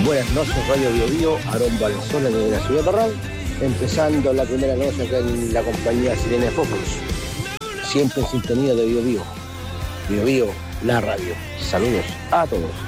Buenas noches, Radio Bio Bio, Aarón Balzola de la ciudad de Parral, empezando la primera noche acá en la compañía Sirena Focus, siempre en sintonía de Bio Bio, Bio Bio, la radio. Saludos a todos.